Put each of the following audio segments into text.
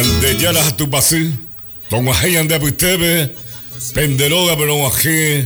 Ñande yaras a tu pasi, don Guajé yande putebe, penderoga pero Guajé,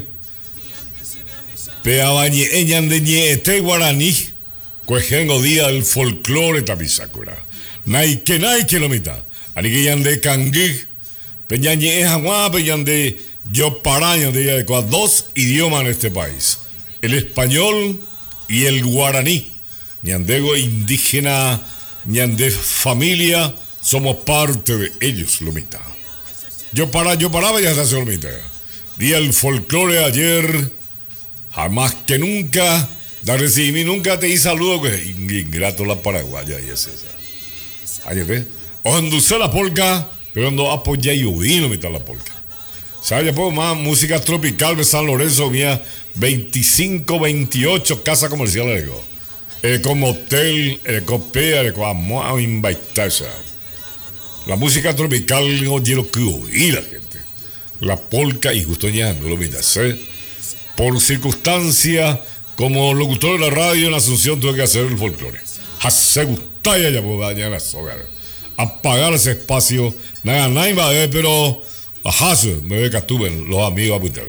peabañe ñande ñete guaraní, cuejengo día el folclore tapisacura. Naike lo mitad, anique yande cangui, peñañe jaguá, peñande yo paraño de dos idiomas en este país, el español y el guaraní. Ñandego indígena, ñande familia, somos parte de ellos, Lomita. Yo paraba y hasta se Lomita. Día el folclore ayer, jamás que nunca, da recibí, nunca te di saludo, que ingrato la paraguaya y es esa. Ayer ve, os endulcé la polca, pero no apoyé y oí Lomita la polca. ¿Sabes? Ya puedo más música tropical de San Lorenzo, mía, 25, 28 casas comerciales, digo. Como hotel, copea, como a invitarse. La música tropical no quiero que oír la gente. La polca y justo ya no lo miras, por circunstancia, como locutor de la radio en Asunción tuve que hacer el folclore. Hace gustaya ya puedo dañar la soga. Apagar ese espacio, nada va a ver, pero ajá, me ve que estuve los amigos a putar.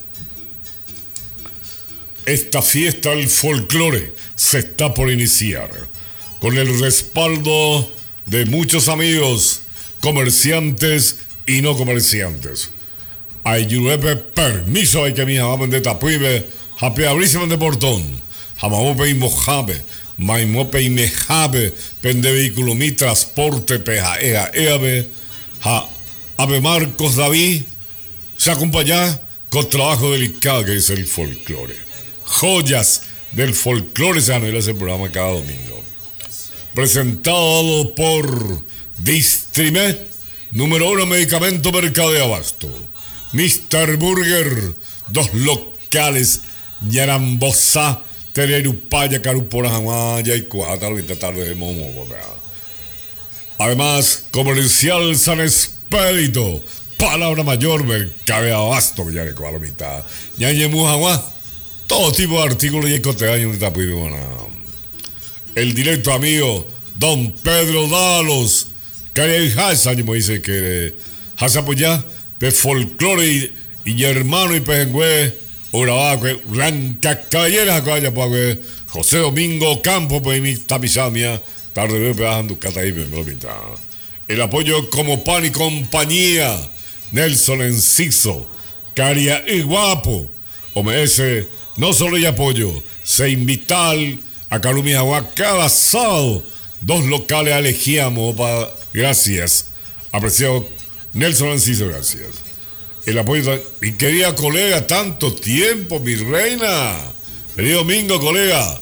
Esta fiesta del folclore se está por iniciar con el respaldo de muchos amigos, comerciantes y no comerciantes. Hay yurepe permiso hay que mi jamás de tapuibe, jape abrísimo de portón, jamamope y mojabe, maimope y mejabe, pende vehículo mi transporte peja eabe, ave Marcos David, se acompaña con trabajo delicado que es el folclore. Joyas del folclore sano, él hace el programa cada domingo. Presentado por Distrimed, número 1 medicamento mercado de abasto. Mr. Burger, 2 locales, Ñarambosá, Tererupaya, Carupora, Jamaya y Cuata, tarde de Momo. Además, Comercial San Expedito, Palabra Mayor, mercado de abasto, Villareco, a la mitad. Ñañe Mujagua, todo tipo de artículos y escoteaños de tapuibe. El directo amigo Don Pedro Dalos, que hay me dice que has apoyado de folclore y hermano y pejengüe, o Blanca Caballera, José Domingo Campo, pues mi tapizamia, tarde de pegando cataí, me lo pinta. El apoyo como pan y compañía, Nelson Enciso, Caria y Guapo, OMS, no solo y apoyo, se invital a Calumi Agua cada sábado. 2 locales elegíamos para. Gracias. Apreciado Nelson Enciso, gracias. El apoyo. Mi querida colega, tanto tiempo, mi reina. Feliz domingo, colega.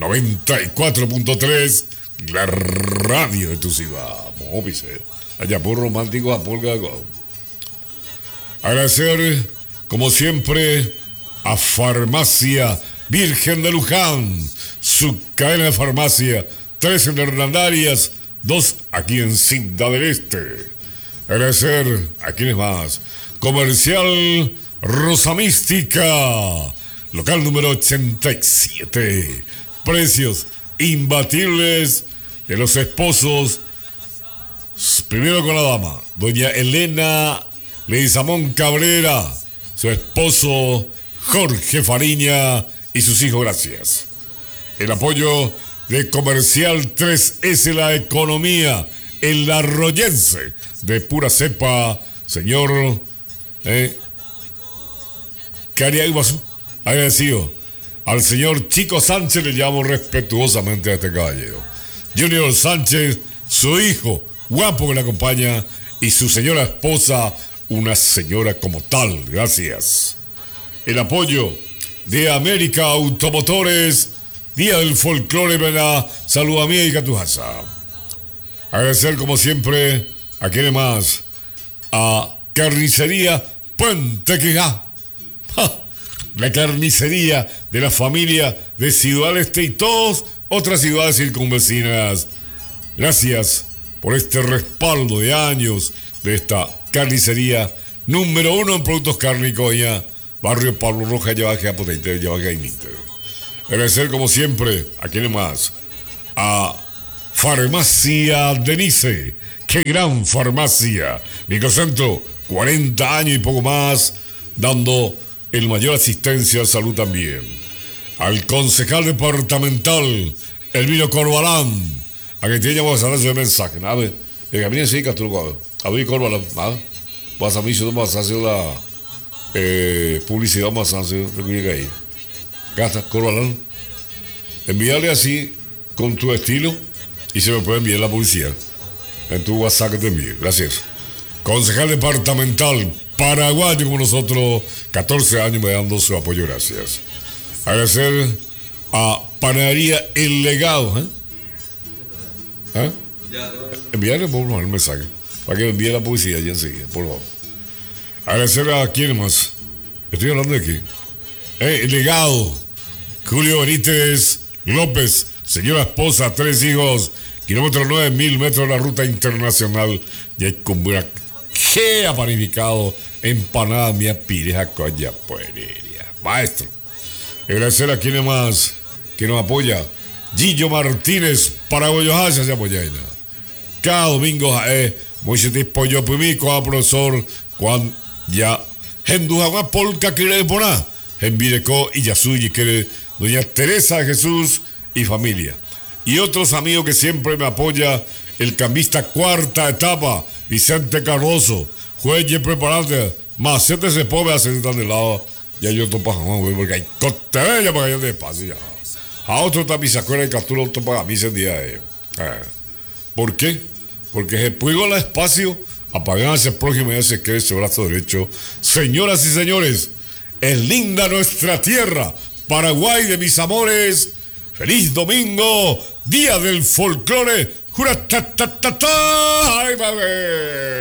94.3, la radio de tu ciudad. Móvise. Allá por romántico a Polga. Agradecer, como siempre, a Farmacia Virgen de Luján, su cadena de farmacia, 3 en Hernandarias, 2 aquí en Ciudad del Este. Agradecer a quienes más. Comercial Rosa Mística, local número 87. Precios imbatibles de los esposos. Primero con la dama, doña Elena Leizamón Cabrera, su esposo Jorge Fariña y sus hijos, gracias. El apoyo de Comercial 3S La Economía, el arroyense de pura cepa, señor Caria Iguazú, agradecido. Al señor Chico Sánchez le llamo respetuosamente a este caballero. Junior Sánchez, su hijo, guapo que le acompaña, y su señora esposa, una señora como tal, gracias. El apoyo de América Automotores, Día del Folclore, ¿verdad? Salud a mí y Catujasa. Agradecer como siempre a quienes más, a Carnicería Puente Quijá, la carnicería de la familia de Ciudad Este y todas otras ciudades circunvecinas. Gracias por este respaldo de años de esta carnicería número 1 en productos cárnicos, ya Barrio Pablo Roja, Yabaje, Apoteite, Yabaje, Ainite. Agradecer como siempre a quienes más, a Farmacia Denise, qué gran farmacia. Microcentro, 40 años y poco más, dando el mayor asistencia a salud también. Al concejal departamental, Elvino Corbalán, a que te llamamos a hacer ese mensaje, nada. El camino sí, Castro, a ver, Corbalán, nada. Vas a mí, yo no vas a hacer la publicidad, más a hacer lo que llega ahí. Gasta, Corbalán, envíale así, con tu estilo, y se me puede enviar la publicidad. En tu WhatsApp que te envíe. Gracias. Concejal departamental paraguayo como nosotros, 14 años me dando su apoyo. Gracias. Agradecer a Panadería El Legado. Enviarle por favor el mensaje para que envíe la publicidad ya enseguida, por favor. Agradecer a quién más. Estoy hablando de aquí. El Legado. Julio Benítez López, señora esposa, 3 hijos, kilómetro 9.000 metros de la ruta internacional. Y hay como una que ha panificado empanada mía pireja coya puereria. Maestro. Agradecer a quienes más que nos apoya. Gillo Martínez, Paraguayo Haya, se apoya. Cada domingo, mucho tiempo yo pimico a profesor Juan ya. Henduja una polca que le poná. Envireco y Yasuyi que doña Teresa de Jesús y familia. Y otros amigos que siempre me apoya, el cambista cuarta etapa, Vicente Cardoso, juez y preparante, Macete se pone a sentar de lado, ya yo topa jamás, porque hay costella para que yo de espacio ya. A otro tapizacuera y captura otro para mí ese día. ¿Por qué? Porque se pudo el espacio, apagan ese prójimo y se quede ese brazo derecho. Señoras y señores, es linda nuestra tierra, Paraguay de mis amores. Feliz domingo, día del folclore. ¡Jura, ta, ta, ta, ta! ¡Ay,